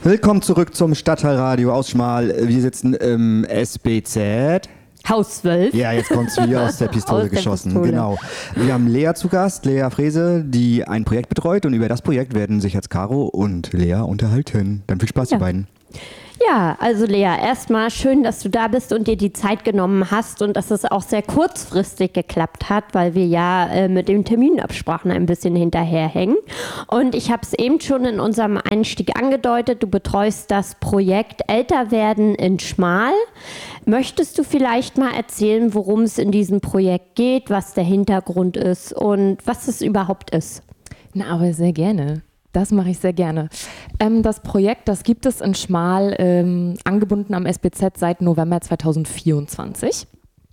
Willkommen zurück zum Stadtteilradio aus Schmal. Wir sitzen im SBZ. Haus 12. Ja, jetzt kommt es wie aus der Pistole geschossen. Genau. Wir haben Lea zu Gast, Lea Frese, die ein Projekt betreut, und über das Projekt werden sich jetzt Caro und Lea unterhalten. Dann viel Spaß, ihr beiden. Ja, also Lea, erstmal schön, dass du da bist und dir die Zeit genommen hast und dass es auch sehr kurzfristig geklappt hat, weil wir ja mit den Terminabsprachen ein bisschen hinterherhängen. Und ich habe es eben schon in unserem Einstieg angedeutet, du betreust das Projekt Älter werden in Schmal. Möchtest du vielleicht mal erzählen, worum es in diesem Projekt geht, was der Hintergrund ist und was es überhaupt ist? Na, aber sehr gerne. Das mache ich sehr gerne. Das Projekt, das gibt es in Schmal, angebunden am SBZ seit November 2024.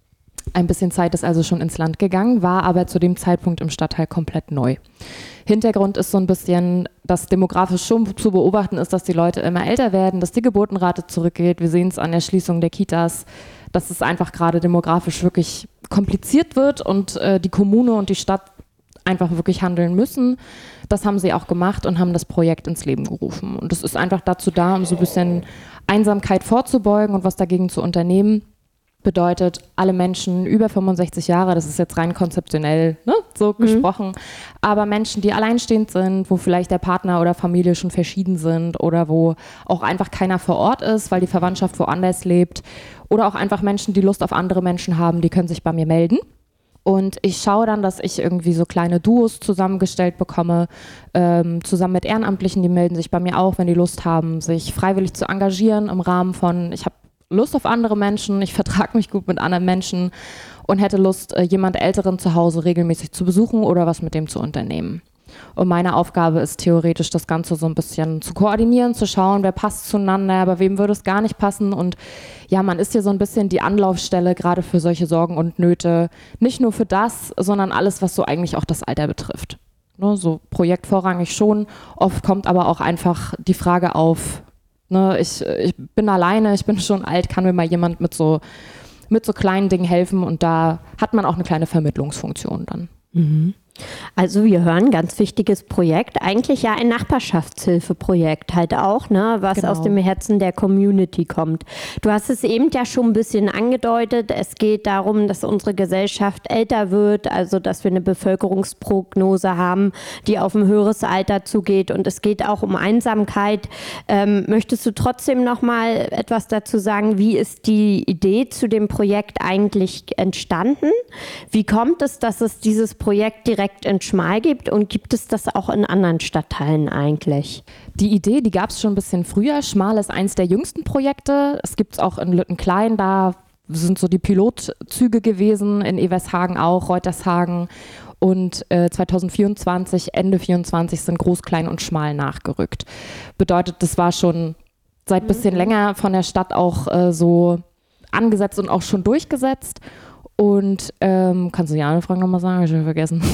Ein bisschen Zeit ist also schon ins Land gegangen, war aber zu dem Zeitpunkt im Stadtteil komplett neu. Hintergrund ist so ein bisschen, dass demografisch schon zu beobachten ist, dass die Leute immer älter werden, dass die Geburtenrate zurückgeht. Wir sehen es an der Schließung der Kitas, dass es einfach gerade demografisch wirklich kompliziert wird und die Kommune und die Stadt einfach wirklich handeln müssen. Das haben sie auch gemacht und haben das Projekt ins Leben gerufen. Und das ist einfach dazu da, um so ein bisschen Einsamkeit vorzubeugen und was dagegen zu unternehmen. Bedeutet, alle Menschen über 65 Jahre, das ist jetzt rein konzeptionell so gesprochen, aber Menschen, die alleinstehend sind, wo vielleicht der Partner oder Familie schon verschieden sind oder wo auch einfach keiner vor Ort ist, weil die Verwandtschaft woanders lebt, oder auch einfach Menschen, die Lust auf andere Menschen haben, die können sich bei mir melden. Und ich schaue dann, dass ich irgendwie so kleine Duos zusammengestellt bekomme, zusammen mit Ehrenamtlichen, die melden sich bei mir auch, wenn die Lust haben, sich freiwillig zu engagieren im Rahmen von, ich habe Lust auf andere Menschen, ich vertrage mich gut mit anderen Menschen und hätte Lust, jemand Älteren zu Hause regelmäßig zu besuchen oder was mit dem zu unternehmen. Und meine Aufgabe ist theoretisch, das Ganze so ein bisschen zu koordinieren, zu schauen, wer passt zueinander, bei wem würde es gar nicht passen. Und ja, man ist hier so ein bisschen die Anlaufstelle, gerade für solche Sorgen und Nöte. Nicht nur für das, sondern alles, was so eigentlich auch das Alter betrifft. Ne, so projektvorrangig schon. Oft kommt aber auch einfach die Frage auf, ne, ich bin alleine, ich bin schon alt, kann mir mal jemand mit so kleinen Dingen helfen? Und da hat man auch eine kleine Vermittlungsfunktion dann. Mhm. Also wir hören, ganz wichtiges Projekt, eigentlich ja ein Nachbarschaftshilfeprojekt halt auch, ne, was aus dem Herzen der Community kommt. Du hast es eben ja schon ein bisschen angedeutet, es geht darum, dass unsere Gesellschaft älter wird, also dass wir eine Bevölkerungsprognose haben, die auf ein höheres Alter zugeht, und es geht auch um Einsamkeit. Möchtest du trotzdem noch mal etwas dazu sagen, wie ist die Idee zu dem Projekt eigentlich entstanden? Wie kommt es, dass es dieses Projekt direkt in Schmal gibt, und gibt es das auch in anderen Stadtteilen eigentlich? Die Idee, die gab es schon ein bisschen früher. Schmal ist eins der jüngsten Projekte. Es gibt es auch in Lüttenklein, da sind so die Pilotzüge gewesen, in Evershagen auch, Reutershagen. Und 2024, Ende 2024 sind Groß, Klein und Schmal nachgerückt. Bedeutet, das war schon seit ein bisschen länger von der Stadt auch so angesetzt und auch schon durchgesetzt. Und kannst du die andere Frage nochmal sagen? Hab ich schon vergessen.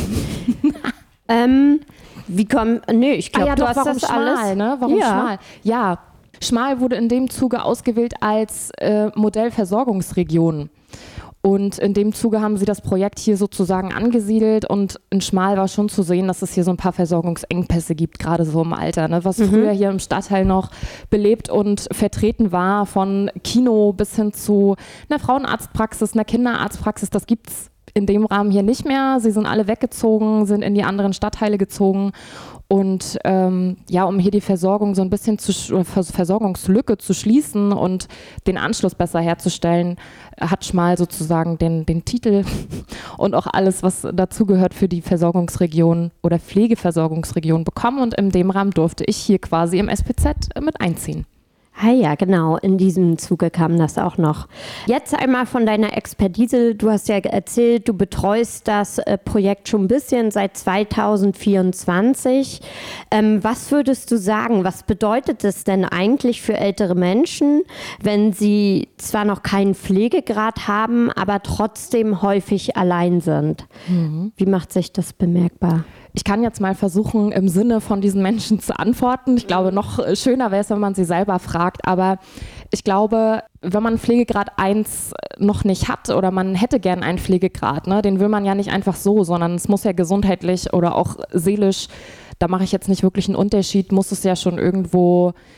Ich glaube, du hast das Schmal, alles. Ne? Warum ja. Schmal? Ja, Schmal wurde in dem Zuge ausgewählt als Modellversorgungsregion. Und in dem Zuge haben sie das Projekt hier sozusagen angesiedelt, und in Schmal war schon zu sehen, dass es hier so ein paar Versorgungsengpässe gibt, gerade so im Alter, ne? Was früher hier im Stadtteil noch belebt und vertreten war, von Kino bis hin zu einer Frauenarztpraxis, einer Kinderarztpraxis, das gibt's in dem Rahmen hier nicht mehr. Sie sind alle weggezogen, sind in die anderen Stadtteile gezogen. Und um hier die Versorgung so ein bisschen Versorgungslücke zu schließen und den Anschluss besser herzustellen, hat Schmal sozusagen den Titel und auch alles, was dazugehört, für die Versorgungsregion oder Pflegeversorgungsregion bekommen. Und in dem Rahmen durfte ich hier quasi im SPZ mit einziehen. Ah ja, genau, in diesem Zuge kam das auch noch. Jetzt einmal von deiner Expertise. Du hast ja erzählt, du betreust das Projekt schon ein bisschen seit 2024. Was würdest du sagen, was bedeutet es denn eigentlich für ältere Menschen, wenn sie zwar noch keinen Pflegegrad haben, aber trotzdem häufig allein sind? Wie macht sich das bemerkbar? Ich kann jetzt mal versuchen, im Sinne von diesen Menschen zu antworten. Ich glaube, noch schöner wäre es, wenn man sie selber fragt. Aber ich glaube, wenn man Pflegegrad 1 noch nicht hat oder man hätte gern einen Pflegegrad, ne, den will man ja nicht einfach so, sondern es muss ja gesundheitlich oder auch seelisch, da mache ich jetzt nicht wirklich einen Unterschied, muss es ja schon irgendwo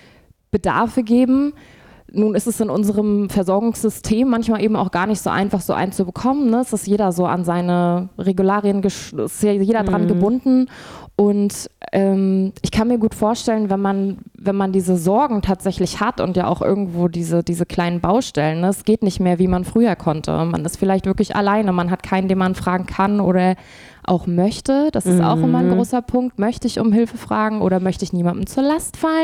Bedarfe geben. Nun ist es in unserem Versorgungssystem manchmal eben auch gar nicht so einfach, so einen zu bekommen. Ne? Es ist jeder so an seine Regularien, ist jeder dran gebunden. Und ich kann mir gut vorstellen, wenn man diese Sorgen tatsächlich hat und ja auch irgendwo diese kleinen Baustellen, ne? Es geht nicht mehr, wie man früher konnte. Man ist vielleicht wirklich alleine, man hat keinen, den man fragen kann oder auch möchte. Das ist auch immer ein großer Punkt. Möchte ich um Hilfe fragen oder möchte ich niemandem zur Last fallen?